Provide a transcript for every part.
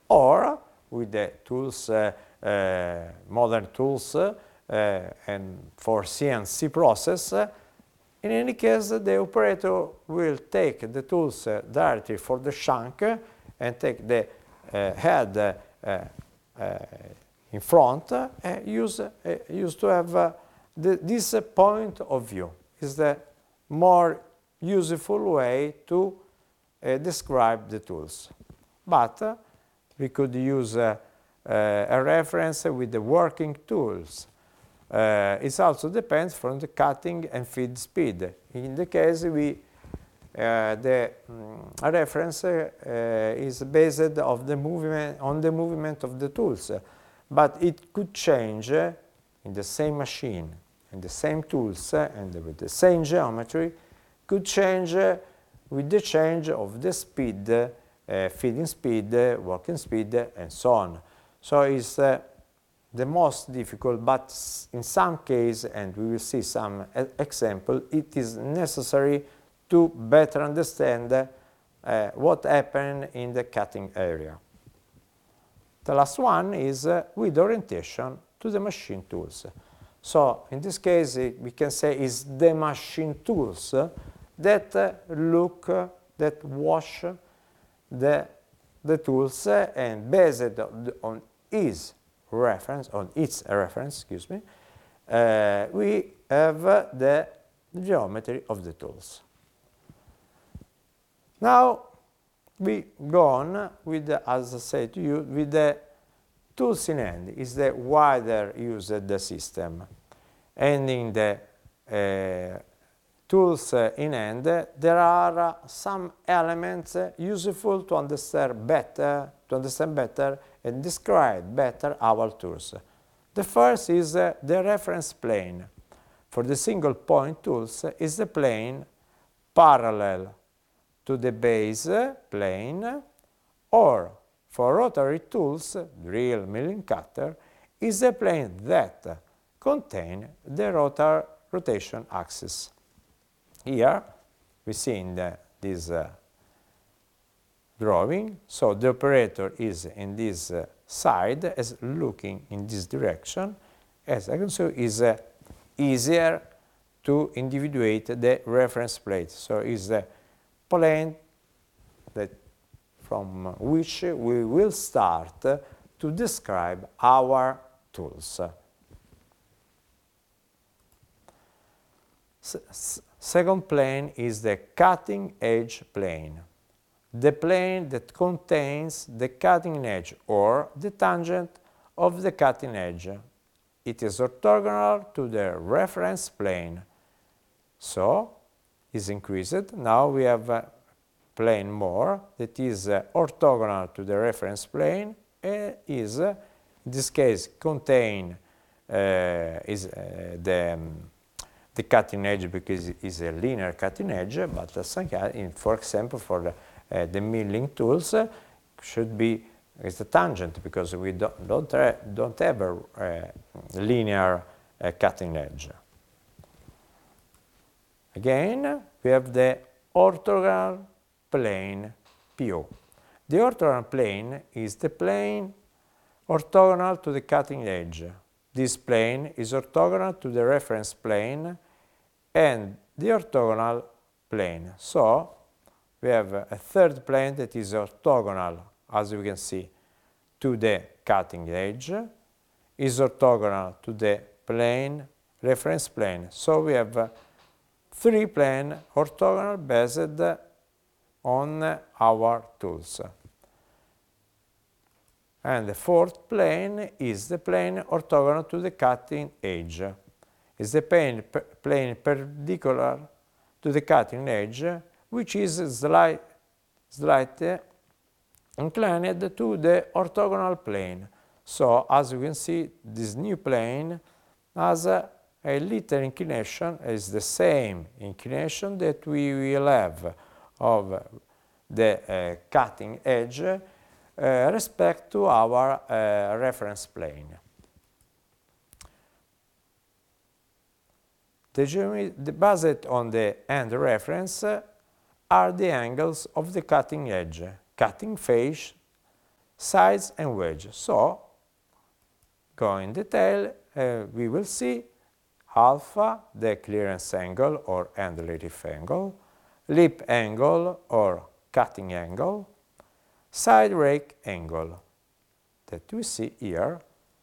or with the tools, modern tools, and for CNC process, in any case, the operator will take the tools directly for the shank and take the head in front and use to have this point of view. Is the more useful way to describe the tools. But we could use a reference with the working tools. It also depends from the cutting and feed speed. In the case the reference is based on the movement of the tools, but it could change in the same machine, and the same tools, and with the same geometry, could change with the change of the speed, feeding speed, working speed, and so on. So it's the most difficult, but in some case, and we will see some example, it is necessary to better understand what happened in the cutting area. The last one is with orientation to the machine tools. So in this case, we can say is the machine tools that that wash the tools and based on its reference, excuse me, we have the geometry of the tools. Now we go on with, as I said to you, with the tools in hand. Is the wider used the system, and in the tools in hand there are some elements useful to understand better and describe better our tools. The first is the reference plane. For the single point tools is the plane parallel to the base plane, or for rotary tools, drill, milling, cutter, is a plane that contains the rotation axis. Here we see in this drawing, so the operator is in this side as looking in this direction. As I can see, is easier to individuate the reference plate. So is the plane that from which we will start to describe our tools. Second plane is the cutting edge plane, the plane that contains the cutting edge or the tangent of the cutting edge. It is orthogonal to the reference plane, so is increased. Now we have a plane more that is orthogonal to the reference plane and is, in this case, contain the cutting edge because it is a linear cutting edge, but for example, for the milling tools, should be is the tangent because we don't have a linear cutting edge. Again, we have the orthogonal plane PO. The orthogonal plane is the plane orthogonal to the cutting edge. This plane is orthogonal to the reference plane and the orthogonal plane. So we have a third plane that is orthogonal, as you can see, to the cutting edge, is orthogonal to the plane, reference plane. So we have three planes orthogonal based on our tools. And the fourth plane is the plane orthogonal to the cutting edge. It's the plane perpendicular to the cutting edge, which is slightly inclined to the orthogonal plane. So, as you can see, this new plane has a little inclination, is the same inclination that we will have of the cutting edge respect to our reference plane. Based on the end reference are the angles of the cutting edge, cutting face sides and wedge. So, go in detail, we will see alpha, the clearance angle or end relief angle, lip angle or cutting angle, side rake angle that we see here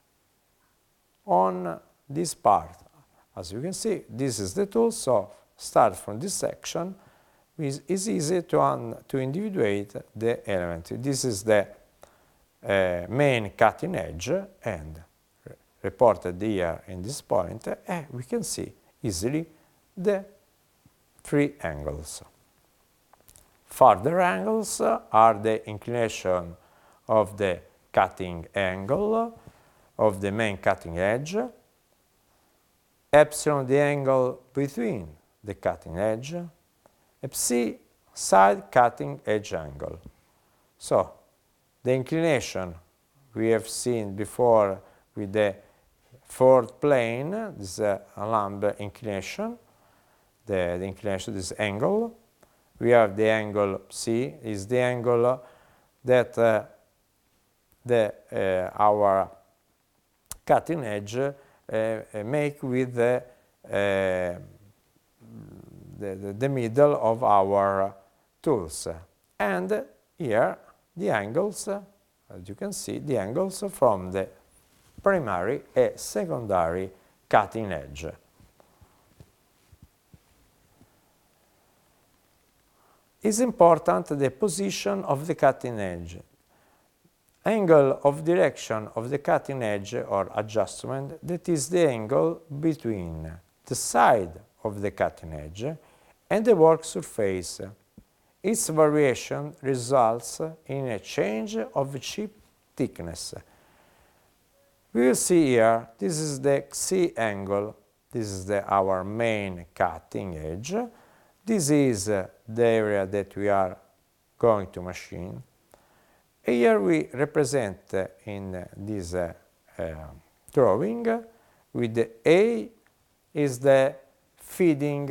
on this part. As you can see, this is the tool, so start from this section. It's easy to individuate the element. This is the main cutting edge and reported here in this point, and we can see easily the three angles. Further angles are the inclination of the cutting angle of the main cutting edge, epsilon the angle between the cutting edge, psi side cutting edge angle. So the inclination we have seen before with the fourth plane, this is a lambda inclination, the inclination, this angle. We have the angle psi, is the angle that our cutting edge make with the middle of our tools. And here the angles, as you can see, the angles from the primary and secondary cutting edge. It's important the position of the cutting edge. Angle of direction of the cutting edge or adjustment, that is the angle between the side of the cutting edge and the work surface. Its variation results in a change of chip thickness. We will see here, this is the Xi angle, this is our main cutting edge. This is the area that we are going to machine. Here we represent in this drawing with the A is the feeding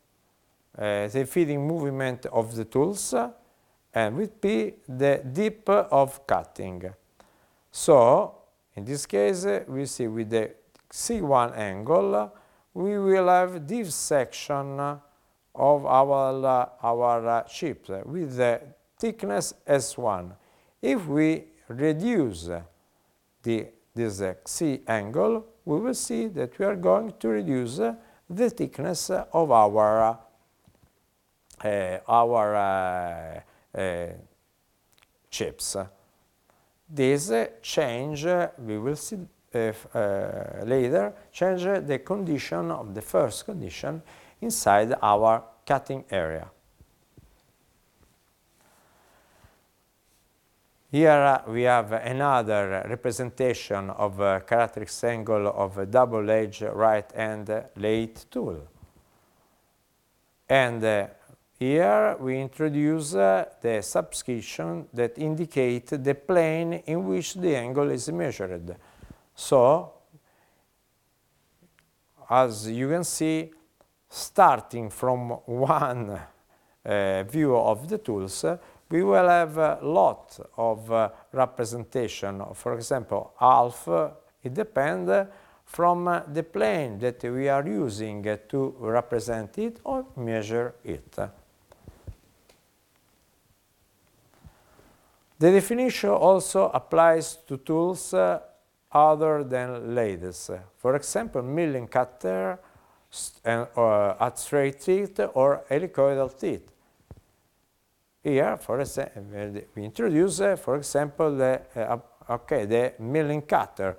movement of the tools, and with P the dip of cutting. So in this case we see with the C1 angle we will have this section of our chip with the thickness S1. If we reduce this C angle, we will see that we are going to reduce the thickness of our chips. This change, we will see later, change the condition of the first condition inside our cutting area. Here we have another representation of characteristic angle of a double-edge right-hand lathe tool. And here we introduce the subscription that indicate the plane in which the angle is measured. So, as you can see, starting from one view of the tools, we will have a lot of representation. For example, half, it depends from the plane that we are using to represent it or measure it. The definition also applies to tools other than lathes. For example, milling cutter at straight teeth or helicoidal teeth. Here, for example, we introduce, for example, the milling cutter.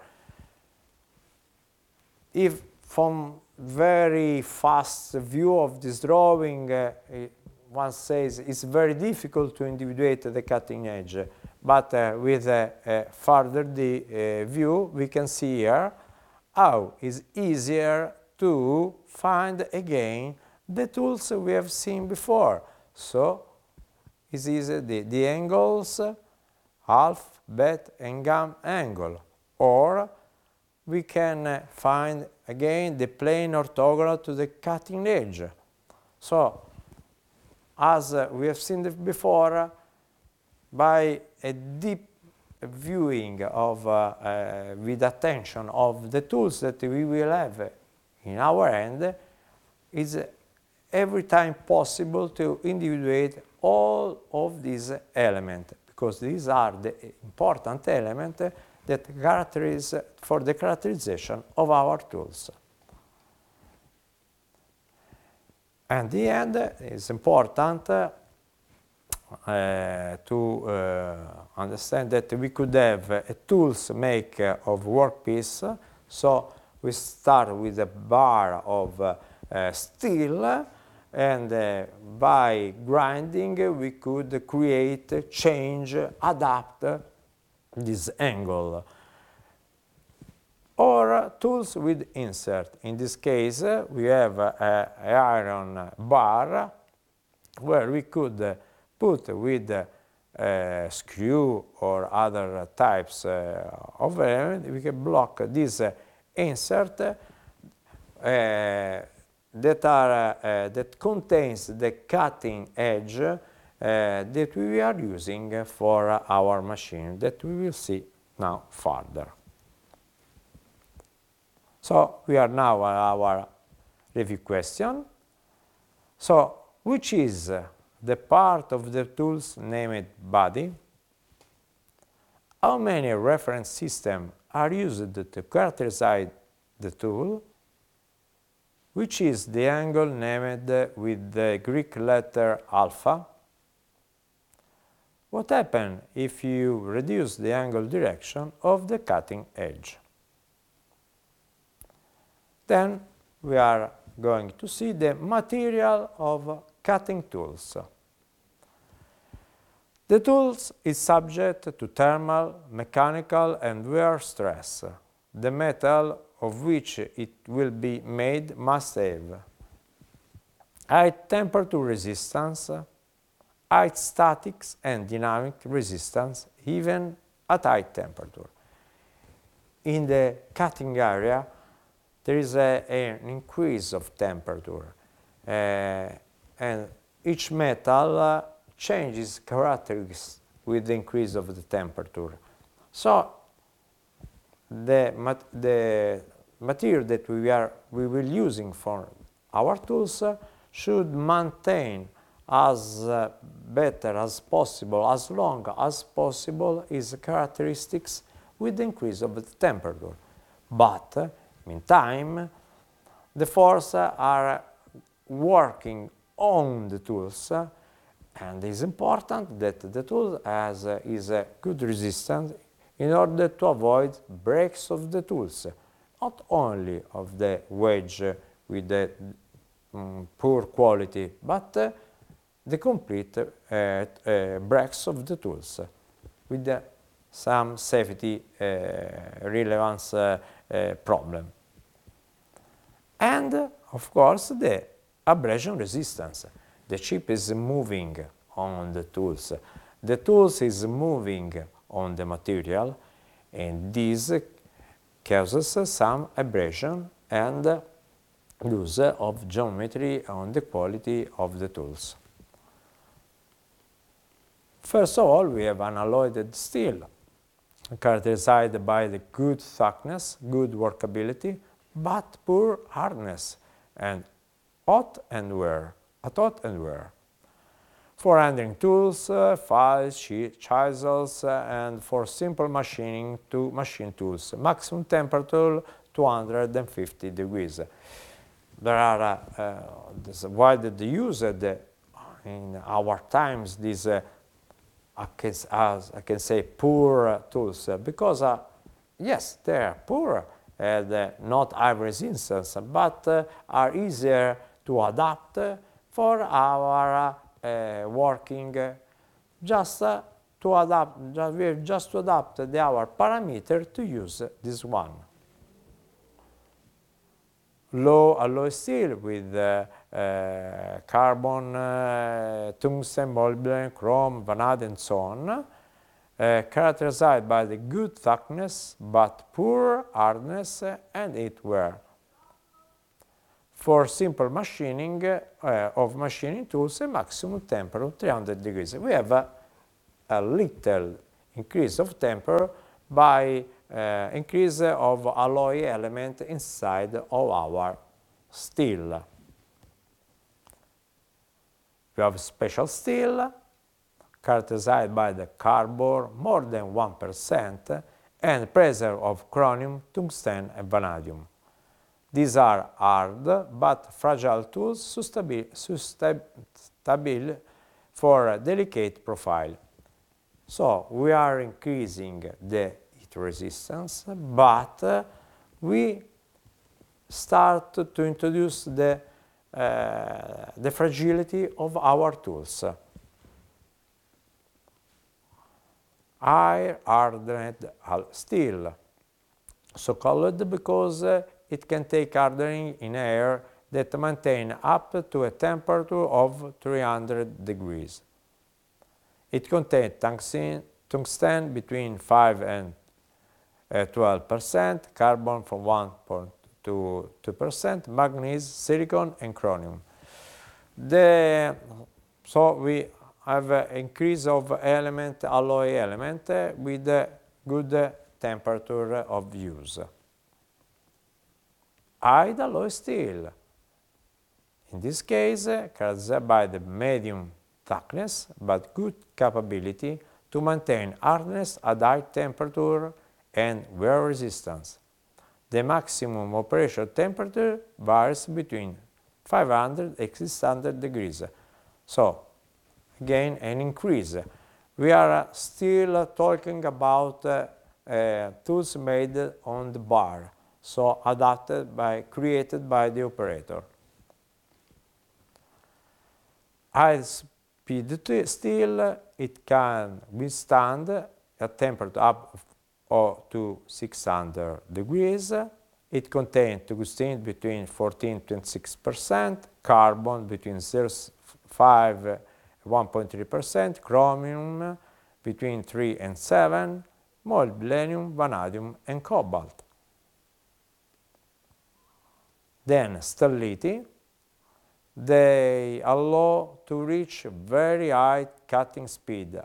If from very fast view of this drawing, one says it's very difficult to individuate the cutting edge, but with a further view, we can see here how it's easier to find again the tools we have seen before. So it's easy, the angles, half, bet, and gum angle, or we can find again the plane orthogonal to the cutting edge. So, as we have seen before, by a deep viewing of with attention of the tools that we will have in our hand, is every time possible to individuate all of these elements, because these are the important elements that characterize for the characterization of our tools. And the end is important to understand that we could have a tools make of workpiece. So we start with a bar of steel, and by grinding we could create, change, adapt this angle. Or tools with insert. In this case, we have an iron bar where we could put with a screw or other types of element. We can block this insert that contains the cutting edge that we are using for our machine, that we will see now further. So we are now at our review question. So which is the part of the tools named body? How many reference systems are used to characterize the tool? Which is the angle named with the Greek letter alpha? What happens if you reduce the angle direction of the cutting edge? Then we are going to see the material of cutting tools. The tools is subject to thermal, mechanical and wear stress. The metal of which it will be made must have high temperature resistance, high statics and dynamic resistance, even at high temperature. In the cutting area, there is an increase of temperature, and each metal changes characteristics with the increase of the temperature. So the material that we will using for our tools should maintain as better as possible, as long as possible, its characteristics with the increase of the temperature. But meantime, the forces are working on the tools, and it is important that the tool is a good resistance in order to avoid breaks of the tools, not only of the wedge with the poor quality, but the complete breaks of the tools with some safety relevance problem. And of course the abrasion resistance. The chip is moving on the tools. The tools is moving on the material, and this causes some abrasion and loss of geometry on the quality of the tools. First of all, we have unalloyed steel, characterized by the good thickness, good workability, but poor hardness and hot and wear. For handling tools, files, chisels, and for simple machining to machine tools. Maximum temperature 250 degrees. There are widely used in our times these I can say poor tools, because yes, they are poor and not high resistance, but are easier to adapt for our working, just to adapt. We have just to adapt our parameter to use this one. Low alloy steel with carbon, tungsten, molybdenum, chrome, vanadium, and so on, characterized by the good thickness but poor hardness and heat wear. For simple machining of machining tools, a maximum temperature 300 degrees. We have a little increase of temperature by increase of alloy element inside of our steel. We have special steel characterized by the carbon more than 1% and presence of chromium, tungsten and vanadium. These are hard but fragile tools suitable for a delicate profile. So we are increasing the heat resistance, but we start to introduce the fragility of our tools. High hardened steel, so called because it can take hardening in air that maintain up to a temperature of 300 degrees. It contains tungsten between 5 and 12%, carbon from 1 to 2%, manganese, silicon and chromium. So we have an increase of alloy element with a good temperature of use. High alloy steel, in this case characterized by the medium thickness but good capability to maintain hardness at high temperature and wear resistance. The maximum operation temperature varies between 500 and 600 degrees. So, again, an increase. We are still talking about tools made on the bar, so created by the operator. High-speed steel, it can withstand a temperature up to 600 degrees. It contains tungsten between 14 and 26%, carbon between 0.5 and 1.3%, chromium between 3 and 7, molybdenum, vanadium and cobalt. Then stellite, they allow to reach very high cutting speed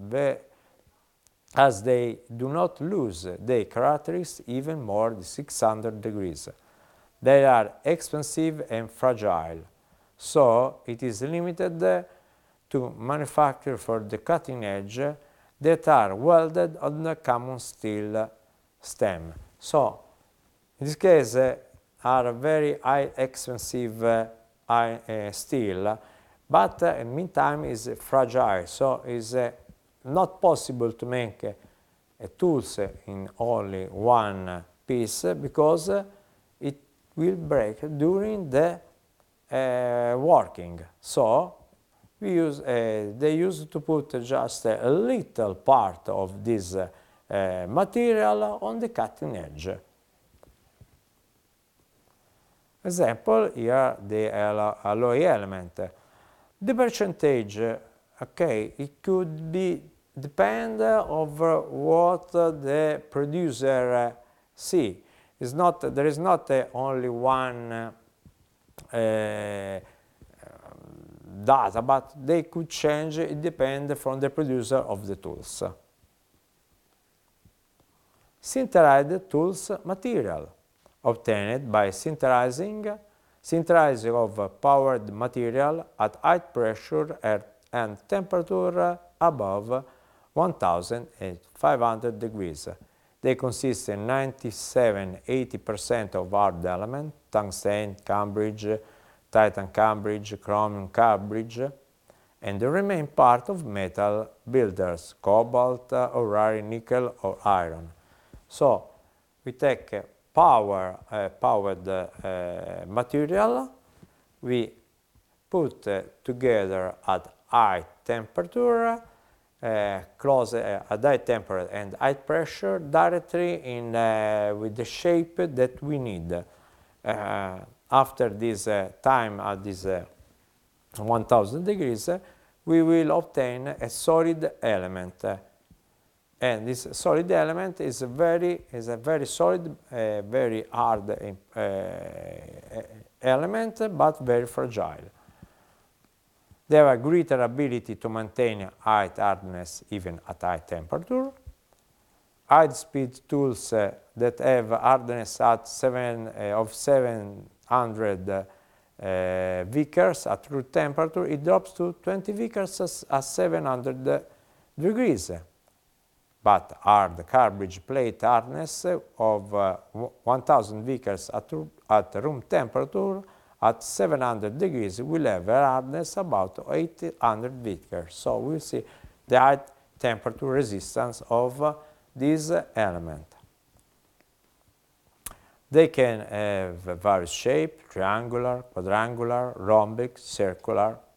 as they do not lose their characteristics even more than 600 degrees. They are expensive and fragile, so it is limited to manufacture for the cutting edge that are welded on the common steel stem. So, in this case, are very high expensive steel, but in the meantime is fragile, so is not possible to make tools in only one piece because it will break during the working. So they used to put just a little part of this material on the cutting edge. Example, here the alloy element. The percentage, okay, it could be depend over what the producer see. There is not only one data, but they could change. It depends from the producer of the tools. Sinterized tools material, obtained by sinterizing of powered material at high pressure and temperature above 1500 degrees. They consist in 97–80% of hard element, tungsten, Cambridge, Titan Cambridge, chromium Cambridge, and the remaining part of metal builders, cobalt, or iron, nickel, or iron. So we take powered material, we put together at high temperature, close at high temperature and high pressure directly in with the shape that we need. After this time at this 1000 degrees, we will obtain a solid element. And this solid element is a very solid, very hard element, but very fragile. They have a greater ability to maintain high hardness even at high temperature. High-speed tools that have hardness at 700 Vickers at room temperature, it drops to 20 Vickers at 700 degrees. But hard cartridge plate hardness of 1000 Vickers at room temperature at 700 degrees will have a hardness about 800 Vickers. So we'll see the high temperature resistance of this element. They can have various shapes, triangular, quadrangular, rhombic, circular,